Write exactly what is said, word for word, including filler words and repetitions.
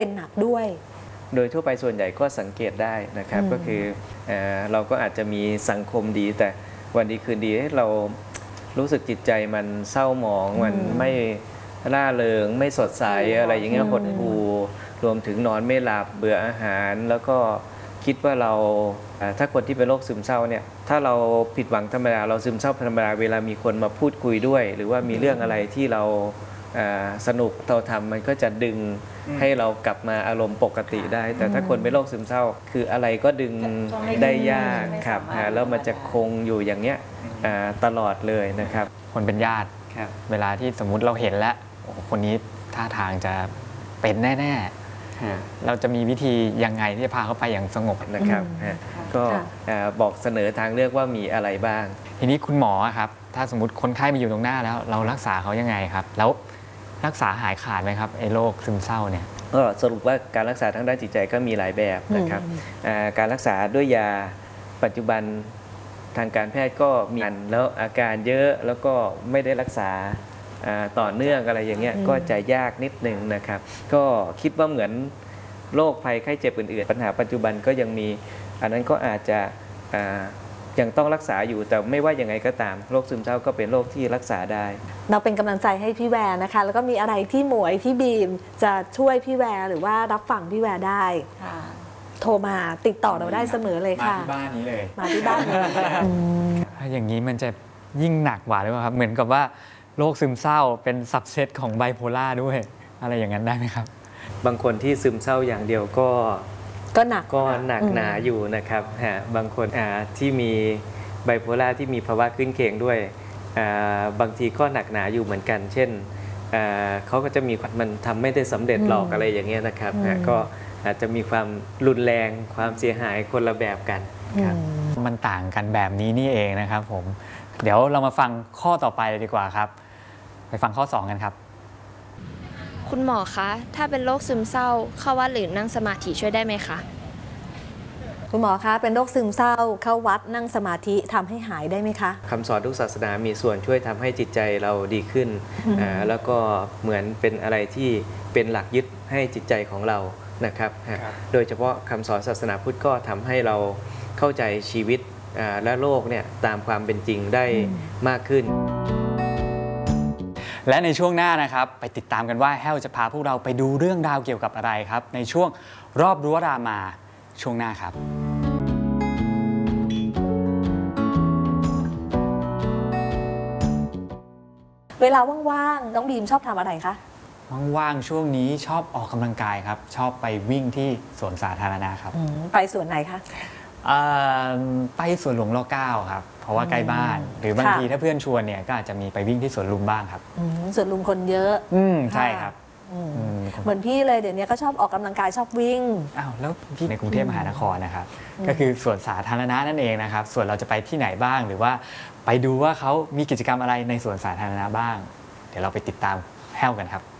เป็นหนักด้วยโดยทั่วไปส่วนใหญ่ก็สังเกตได้นะครับก็คือเออเราก็อาจจะมีสังคมดีแต่วันดีคืนดีเรารู้สึกจิตใจมันเศร้าหมองมันไม่ร่าเริงไม่สดใสอะไรอย่างเงี้ยหดหู่รวมถึงนอนไม่หลับเบื่ออาหารแล้วก็คิดว่าเราถ้าคนที่เป็นโรคซึมเศร้าเนี่ยถ้าเราผิดหวังธรรมดาเราซึมเศร้าธรรมดาเวลามีคนมาพูดคุยด้วยหรือว่ามีเรื่องอะไรที่เราสนุกเราทำมันก็จะดึงให้เรากลับมาอารมณ์ปกติได้แต่ถ้าคนเป็นโรคซึมเศร้าคืออะไรก็ดึงได้ยากครับแล้วมันจะคงอยู่อย่างเนี้ยตลอดเลยนะครับคนเป็นญาติเวลาที่สมมุติเราเห็นแล้วคนนี้ท่าทางจะเป็นแน่ๆเราจะมีวิธียังไงที่จะพาเขาไปอย่างสงบนะครับก็บอกเสนอทางเลือกว่ามีอะไรบ้างทีนี้คุณหมอครับถ้าสมมติคนไข้มาอยู่ตรงหน้าแล้วเรารักษาเขายังไงครับแล้วรักษาหายขาดไหมครับไอ้โรคซึมเศร้าเนี่ยก็สรุปว่าการรักษาทางด้านจิตใจก็มีหลายแบบนะครับการรักษาด้วยยาปัจจุบันทางการแพทย์ก็มีแล้วอาการเยอะแล้วก็ไม่ได้รักษาต่อเนื่องอะไรอย่างเงี้ยก็จะยากนิดนึงนะครับก็คิดว่าเหมือนโรคภัยไข้เจ็บอื่นๆปัญหาปัจจุบันก็ยังมีอันนั้นก็อาจจะยังต้องรักษาอยู่แต่ไม่ว่ายังไงก็ตามโรคซึมเศร้าก็เป็นโรคที่รักษาได้เราเป็นกำลังใจให้พี่แวร์นะคะแล้วก็มีอะไรที่หมวยที่บีมจะช่วยพี่แวร์หรือว่ารับฟังพี่แวร์ได้โทรมาติดต่อเราได้เสมอเลยค่ะมาที่บ้านนี้เลยมาที่บ้านนี้อย่างนี้มันจะยิ่งหนักกว่าหรือเปล่าครับเหมือนกับว่าโรคซึมเศร้าเป็นซับเซตของไบโพล่าด้วยอะไรอย่างนั้นได้ไหมครับบางคนที่ซึมเศร้าอย่างเดียวก็ก็หนักก็หนักหนาอยู่นะครับบางคนที่มีไบโพล่าที่มีภาวะขึ้นเคียงด้วยบางทีก็หนักหนาอยู่เหมือนกันเช่นเขาก็จะมีมันทำไม่ได้สำเร็จหรอกอะไรอย่างเงี้ยนะครับก็อาจจะมีความรุนแรงความเสียหายคนละแบบกันครับมันต่างกันแบบนี้นี่เองนะครับผมเดี๋ยวเรามาฟังข้อต่อไปดีกว่าครับไปฟังข้อสองกันครับคุณหมอคะถ้าเป็นโรคซึมเศร้าเข้าวัดหรือนั่งสมาธิช่วยได้ไหมคะคุณหมอคะเป็นโรคซึมเศร้าเข้าวัดนั่งสมาธิทำให้หายได้ไหมคะคำสอนทุกศาสนามีส่วนช่วยทำให้จิตใจเราดีขึ้นแล้วก็เหมือนเป็นอะไรที่เป็นหลักยึดให้จิตใจของเรานะครับโดยเฉพาะคำสอนศาสนาพุทธก็ทำให้เราเข้าใจชีวิตและโลกเนี่ยตามความเป็นจริงได้มากขึ้นและในช่วงหน้านะครับไปติดตามกันว่าแห้วจะพาพวกเราไปดูเรื่องราวเกี่ยวกับอะไรครับในช่วงรอบรั้วรามาช่วงหน้าครับเวลาว่างๆน้องบีมชอบทำอะไรคะว่างๆช่วงนี้ชอบออกกำลังกายครับชอบไปวิ่งที่สวนสาธารณะครับไปสวนไหนคะไปสวนหลวงรอเก้าครับเพราะว่าใกล้บ้านหรือบางทีถ้าเพื่อนชวนเนี่ยก็อาจจะมีไปวิ่งที่สวนลุมบ้างครับสวนลุมคนเยอะอืมใช่ครับเหมือนพี่เลยเดี๋ยวนี้ก็ชอบออกกำลังกายชอบวิ่งอ้าวแล้วพี่ในกรุงเทพมหานครนะครับก็คือสวนสาธารณะนั่นเองนะครับส่วนเราจะไปที่ไหนบ้างหรือว่าไปดูว่าเขามีกิจกรรมอะไรในสวนสาธารณะบ้างเดี๋ยวเราไปติดตามแห้วกันครับ